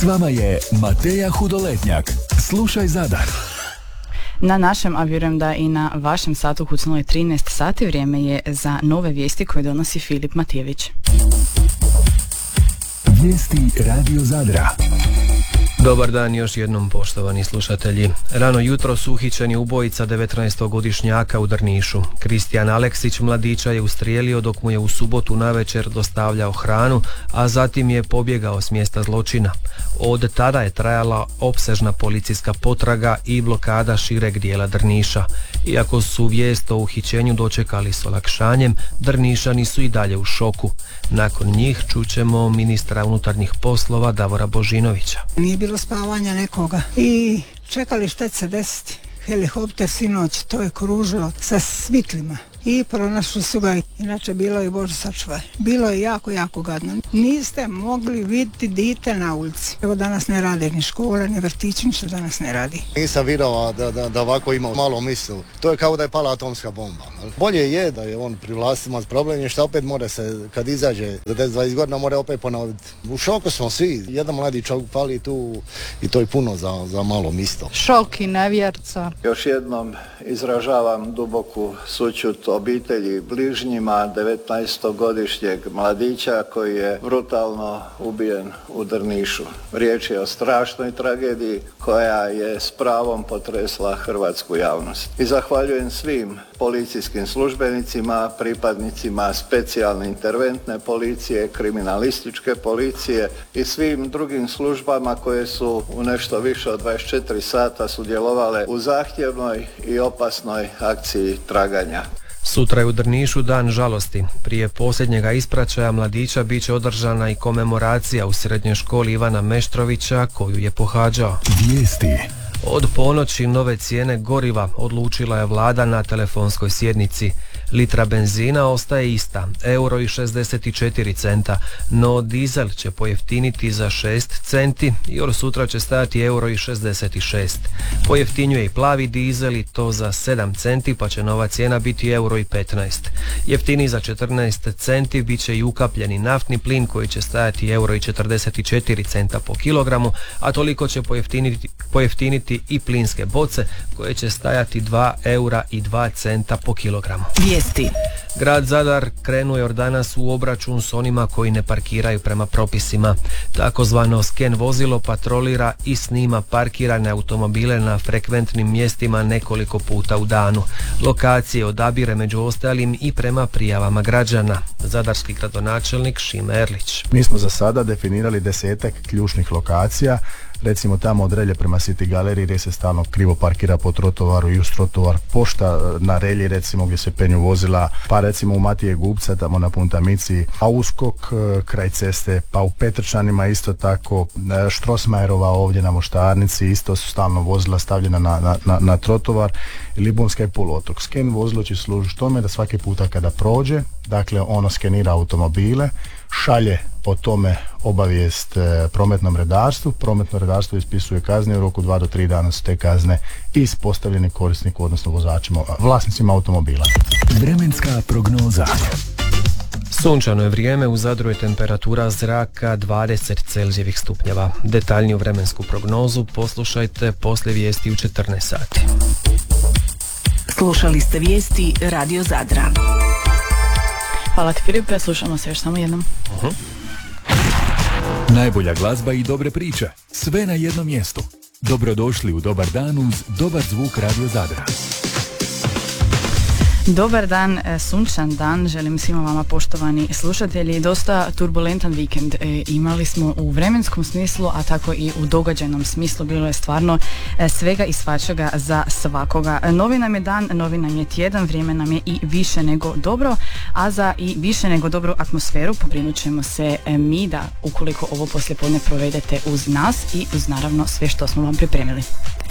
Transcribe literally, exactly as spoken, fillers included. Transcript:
S vama je Mateja Hudoletnjak. Slušaj Zadar. Na našem, a vjerujem da i na vašem satu kucnulo je trinaest sati, vrijeme je za nove vijesti koje donosi Filip Matijević. Vijesti Radio Zadra. Dobar dan još jednom, poštovani slušatelji. Rano jutro su uhićeni ubojica devetnaestogodišnjaka u Drnišu. Kristijan Aleksić mladića je ustrijelio dok mu je u subotu navečer dostavljao hranu, a zatim je pobjegao s mjesta zločina. Od tada je trajala opsežna policijska potraga i blokada šireg dijela Drniša. Iako su vijest o uhićenju dočekali s olakšanjem, Drnišani su i dalje u šoku. Nakon njih čućemo ministra unutarnjih poslova Davora Božinovića. Nije bilo spavanja nekoga i čekali šta će se desiti. Helikopter sinoć, to je kružilo sa svitlima i pronašli su ga. Inače bilo je, Bože sačuvaj, bilo je jako, jako gadno. Niste mogli vidjeti dite na ulici. Evo danas ne rade ni škola, ni vrtić, ništa danas ne radi. Nisam vjerovao da, da, da ovako ima malo misl. To je kao da je pala atomska bomba. Bolje je da je on pri vlastima, problem je što opet mora se, kad izađe za deset dvadeset godina, mora opet ponoviti. U šoku smo svi, jedan mladi čovjek pali tu i to je puno za, za malo misto. Šok i nevjerca. Još jednom izražavam duboku sućut obitelji, bližnjima devetnaestogodišnjeg mladića koji je brutalno ubijen u Drnišu. Riječ je o strašnoj tragediji koja je s pravom potresla hrvatsku javnost. I zahvaljujem svim policijskim službenicima, pripadnicima specijalne interventne policije, kriminalističke policije i svim drugim službama koje su u nešto više od dvadeset četiri sata sudjelovale u zahtjevnoj i opasnoj akciji traganja. Sutra je u Drnišu dan žalosti. Prije posljednjega ispraćaja mladića bit će održana i komemoracija u srednjoj školi Ivana Meštrovića koju je pohađao. Vijesti. Od ponoći nove cijene goriva odlučila je vlada na telefonskoj sjednici. Litra benzina ostaje ista, euro i šezdeset četiri centa, no dizel će pojeftiniti za šest centi i od sutra će stajati euro i šezdeset šest. Pojeftinjuje i plavi dizel i to za sedam centi, pa će nova cijena biti euro i petnaest. Jeftini za četrnaest centi bit će i ukapljeni naftni plin koji će stajati euro i četrdeset četiri centa po kilogramu, a toliko će pojeftiniti, pojeftiniti i plinske boce koje će stajati dva eura i dva centa po kilogramu. Vijesti. Grad Zadar krenuo je od danas u obračun s onima koji ne parkiraju prema propisima. Takozvano sken vozilo patrolira i snima parkirane automobile na frekventnim mjestima nekoliko puta u danu. Lokacije odabire među ostalim i prema prijavama građana. Zadarski gradonačelnik Šime Erlić. Mi smo za sada definirali desetak ključnih lokacija. Recimo tamo od Relje prema City galeriji gdje se stalno krivo parkira po trotovaru i uz trotovar, pošta na Relji recimo gdje se penju vozila, pa recimo u Matije Gubca tamo na Puntamici, a uskok kraj ceste, pa u Petrčanima isto tako, Štrosmajerova ovdje na Moštarnici isto su stalno vozila stavljena na, na, na, na trotovar i Libunska i poluotok. Sken vozilo će služiti tome da svaki puta kada prođe, dakle ono skenira automobile, šalje o tome obavijest e, prometnom redarstvu, prometno redarstvo ispisuje kazne, u roku dva do tri dana su te kazne ispostavljene korisniku, odnosno vozačima, vlasnicima automobila. Vremenska prognoza. Sunčano je vrijeme, u Zadru je temperatura zraka dvadeset Celzijevih stupnjeva. Detaljniju vremensku prognozu poslušajte poslije vijesti u četrnaest sati. Slušali ste vijesti Radio Zadra. Hvala ti Filipe, slušamo se još samo jednom. Uh-huh. Najbolja glazba i dobre priče, sve na jednom mjestu. Dobrodošli u Dobar dan uz dobar zvuk Radio Zadra. Dobar dan, sunčan dan, želim svima vama poštovani slušatelji. Dosta turbulentan vikend e, imali smo u vremenskom smislu, a tako i u događajnom smislu. Bilo je stvarno e, svega i svačega za svakoga. Novi nam je dan, novi nam je tjedan, vrijeme nam je i više nego dobro, a za i više nego dobru atmosferu pobrinut ćemo se e, mi da ukoliko ovo poslijepodne provedete uz nas i uz naravno sve što smo vam pripremili.